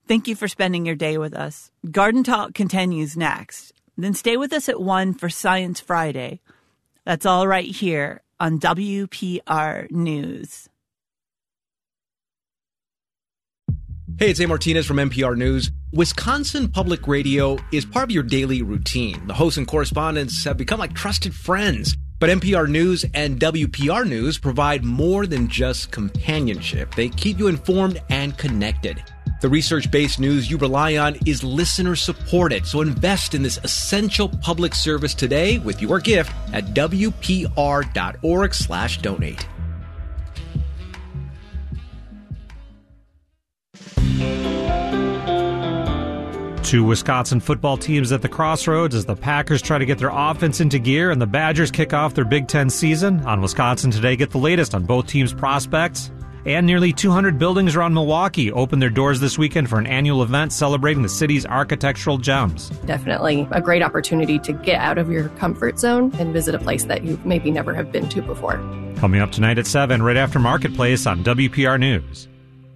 Thank you for spending your day with us. Garden Talk continues next. Then stay with us at 1 for Science Friday. That's all right here on WPR News. Hey, it's A. Martinez from NPR News. Wisconsin Public Radio is part of your daily routine. The hosts and correspondents have become like trusted friends. But NPR News and WPR News provide more than just companionship. They keep you informed and connected. The research-based news you rely on is listener-supported, so invest in this essential public service today with your gift at WPR.org/donate. Two Wisconsin football teams at the crossroads as the Packers try to get their offense into gear and the Badgers kick off their Big Ten season. On Wisconsin Today, get the latest on both teams' prospects. And nearly 200 buildings around Milwaukee open their doors this weekend for an annual event celebrating the city's architectural gems. Definitely a great opportunity to get out of your comfort zone and visit a place that you maybe never have been to before. Coming up tonight at 7, right after Marketplace on WPR News.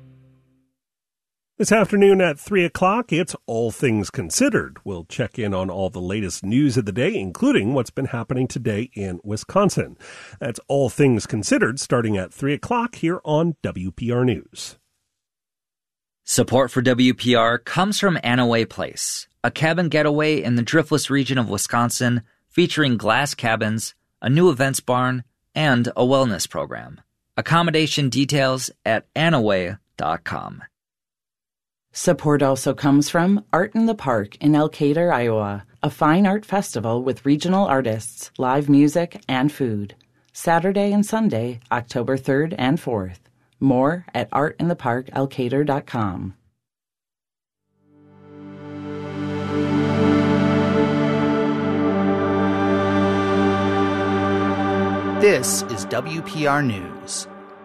This afternoon at 3 o'clock, it's All Things Considered. We'll check in on all the latest news of the day, including what's been happening today in Wisconsin. That's All Things Considered, starting at 3 o'clock here on WPR News. Support for WPR comes from Anaway Place, a cabin getaway in the Driftless region of Wisconsin, featuring glass cabins, a new events barn, and a wellness program. Accommodation details at anaway.com. Support also comes from Art in the Park in Elkader, Iowa, a fine art festival with regional artists, live music, and food. Saturday and Sunday, October 3rd and 4th. More at artintheparkelkader.com. This is WPR News.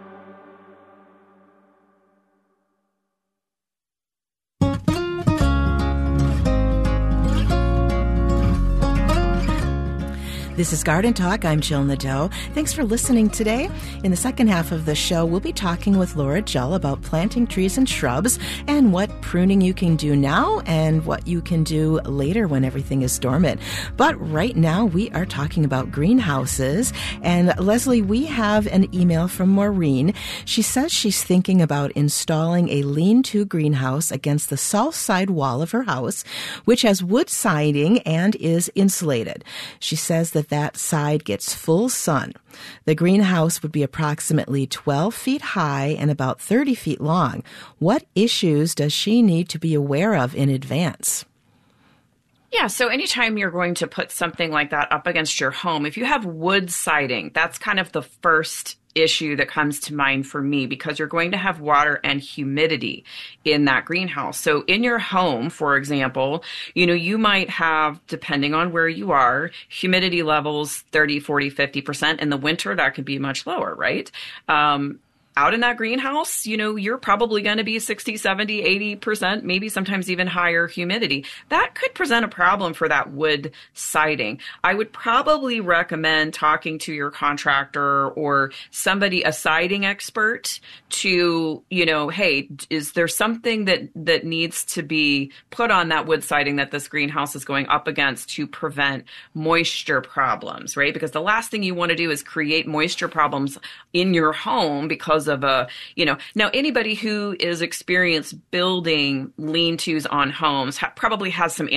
This is Garden Talk. I'm Jill Nadeau. Thanks for listening today. In the second half of the show, we'll be talking with Laura Jell about planting trees and shrubs and what pruning you can do now and what you can do later when everything is dormant. But right now, we are talking about greenhouses. And Leslie, we have an email from Maureen. She says she's thinking about installing a lean-to greenhouse against the south side wall of her house, which has wood siding and is insulated. She says that side gets full sun. The greenhouse would be approximately 12 feet high and about 30 feet long. What issues does she need to be aware of in advance? Yeah, so anytime you're going to put something like that up against your home, if you have wood siding, that's kind of the first issue that comes to mind for me, because you're going to have water and humidity in that greenhouse. So in your home, for example, you might have, depending on where you are, humidity levels 30, 40, 50%. In the winter, that could be much lower, right? Out in that greenhouse, you're probably going to be 60, 70, 80%, maybe sometimes even higher humidity. That could present a problem for that wood siding. I would probably recommend talking to your contractor or somebody, a siding expert, to, hey, is there something that needs to be put on that wood siding that this greenhouse is going up against to prevent moisture problems, right? Because the last thing you want to do is create moisture problems in your home because of now anybody who is experienced building lean-tos on homes probably has some